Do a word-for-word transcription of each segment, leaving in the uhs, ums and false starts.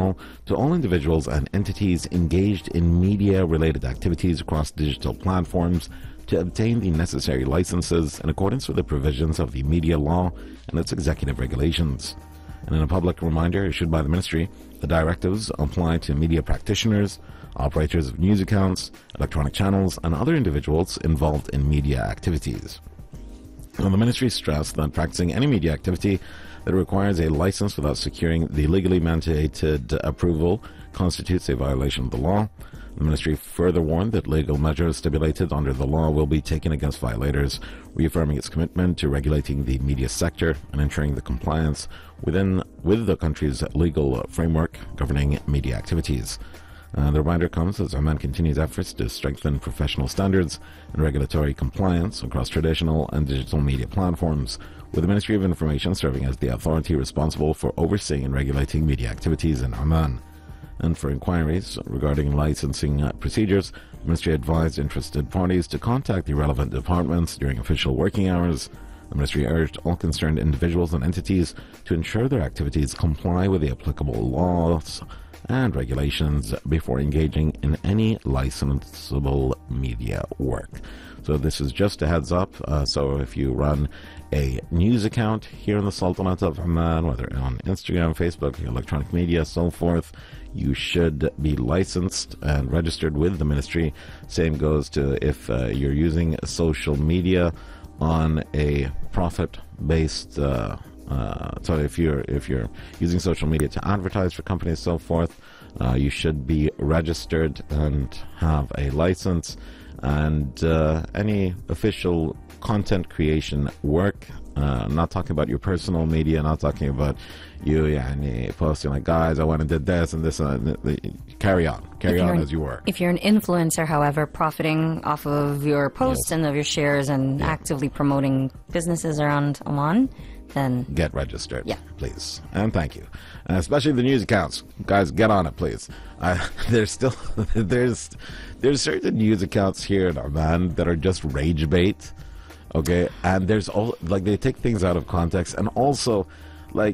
Tribunal to all individuals and entities engaged in media-related activities across digital platforms to obtain the necessary licenses in accordance with the provisions of the media law and its executive regulations. And in a public reminder issued by the Ministry, the directives apply to media practitioners, operators of news accounts, electronic channels, and other individuals involved in media activities. Now, the Ministry stressed that practicing any media activity that requires a license without securing the legally mandated approval constitutes a violation of the law. The Ministry further warned that legal measures stipulated under the law will be taken against violators, reaffirming its commitment to regulating the media sector and ensuring the compliance within with the country's legal framework governing media activities. Uh, the reminder comes as Oman continues efforts to strengthen professional standards and regulatory compliance across traditional and digital media platforms, with the Ministry of Information serving as the authority responsible for overseeing and regulating media activities in Oman. And for inquiries regarding licensing uh, procedures, the Ministry advised interested parties to contact the relevant departments during official working hours. The Ministry urged all concerned individuals and entities to ensure their activities comply with the applicable laws and regulations before engaging in any licensable media work. So this is just a heads up. Uh, so if you run a news account here in the Sultanate of Oman, whether on Instagram, Facebook, electronic media, so forth, you should be licensed and registered with the Ministry. Same goes to if uh, you're using social media on a profit-based uh, Uh, so if you're if you're using social media to advertise for companies, so forth, uh, you should be registered and have a license. And uh, any official content creation work, uh, I'm not talking about your personal media, not talking about you yani, posting like, guys, I went and did this and this, and th- carry on, carry on an, as you were. If you're an influencer, however, profiting off of your posts yes. and of your shares and yeah. actively promoting businesses around Oman, then get registered, yeah. please, and thank you. And especially the news accounts, guys, get on it, please. Uh, there's still there's there's certain news accounts here in Oman that are just rage bait, okay? And there's all like they take things out of context, and also like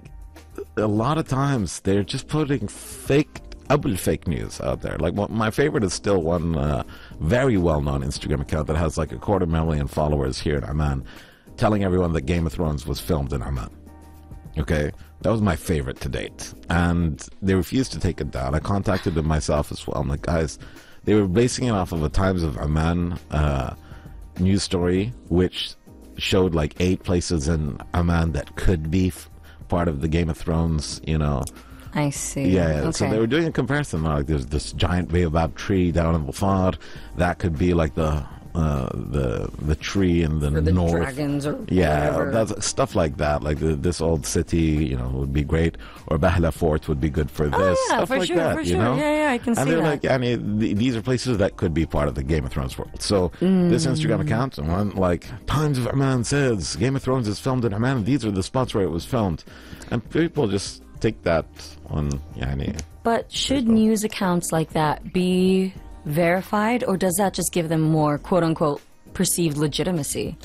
a lot of times they're just putting fake double fake news out there. Like my favorite is still one uh, very well-known Instagram account that has like a quarter million followers here in Oman, telling everyone that Game of Thrones was filmed in Oman. Okay, that was my favorite to date, and they refused to take it down. I contacted them myself as well. I'm like, guys, they were basing it off of a Times of Oman uh, news story, which showed like eight places in Oman that could be f- part of the Game of Thrones, you know. I see. Yeah, yeah. Okay. So they were doing a comparison. Like, there's this giant baobab tree down in Wafar. That could be like the uh, the the tree in the, or the north. dragons or yeah, whatever. That's stuff like that. Like the, this old city, you know, would be great. Or Bahla Fort would be good for this. Oh, yeah, stuff for like sure, that. for you sure. know? Yeah, yeah, I can and see they're that. like, I mean, th- these are places that could be part of the Game of Thrones world. So mm. this Instagram account, one like Times of Oman says Game of Thrones is filmed in Oman. These are the spots where it was filmed, and people just take that on. Yani, but should news accounts like that be verified, or does that just give them more quote-unquote perceived legitimacy?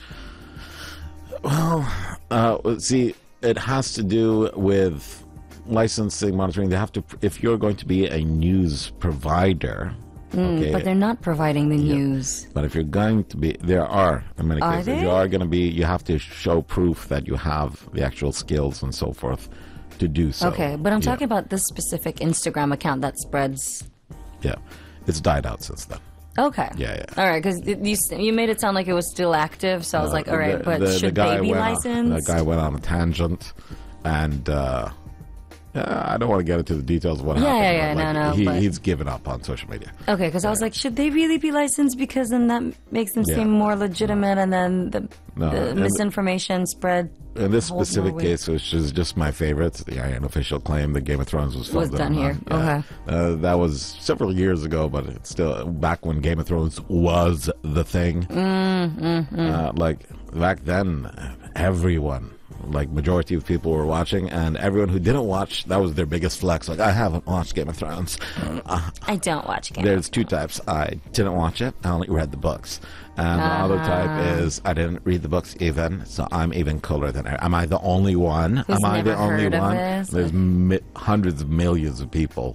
Well, uh, see, it has to do with licensing, monitoring. They have to, if you're going to be a news provider. Mm, okay, but they're not providing the yeah. news. But if you're going to be, there are in many are cases, they? if you are going to be, you have to show proof that you have the actual skills and so forth to do so. Okay, but I'm yeah. talking about this specific Instagram account that spreads. Yeah, it's died out since then. Okay. Yeah, yeah. All right, because you, you made it sound like it was still active, so I was Uh, like, all right, the, but the, should the guy they be went licensed? On, the guy went on a tangent, and uh, uh, I don't want to get into the details of what Yeah, happened. yeah, yeah, but, like, no, no, He, but- he's given up on social media. Okay, because I was like, should they really be licensed? Because then that makes them Yeah. seem more legitimate, and then the, No, the and- misinformation spread. In this holds more specific weight. case, which is just my favorite, the an official claim that Game of Thrones was filmed Was in done here. Oman. Yeah. Uh, that was several years ago, but it's still back when Game of Thrones was the thing. Mm, mm, mm. Uh, like back then, everyone, like majority of people were watching, and everyone who didn't watch, that was their biggest flex. Like, I haven't watched Game of Thrones. Uh, I don't watch Game. there's two types. I didn't watch it. I only read the books. And Uh-huh. the other type is I didn't read the books even, so I'm even cooler than her. Am I the only one? Who's Am I the never only heard of one? this? There's mi- hundreds of millions of people